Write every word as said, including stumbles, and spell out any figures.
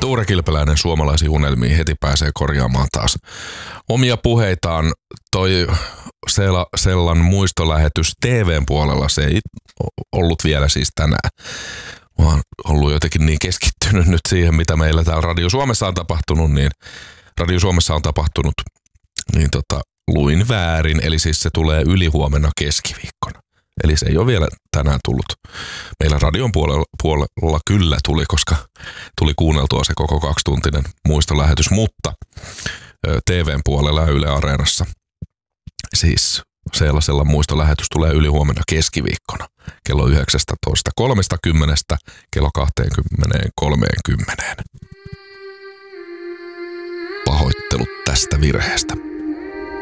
Tuure Kilpeläinen suomalaisiin unelmiin heti pääsee korjaamaan taas omia puheitaan. Toi Sel- Sellan muistolähetys T V:n puolella, se ei ollut vielä siis tänään. Mä oon ollut jotenkin niin keskittynyt nyt siihen, mitä meillä täällä Radio Suomessa on tapahtunut, niin Radio Suomessa on tapahtunut, niin tota, luin väärin, eli siis se tulee ylihuomenna keskiviikkona. Eli se ei ole vielä tänään tullut. Meillä radion puolella, puolella kyllä tuli, koska tuli kuunneltua se koko kaksituntinen muistolähetys, mutta T V:n puolella ja Yle Areenassa siis sellaisella muistolähetys tulee ylihuomenna keskiviikkona kello yhdeksäntoista kolmekymmentä kello kaksikymmentä kolmekymmentä. Pahoittelut tästä virheestä.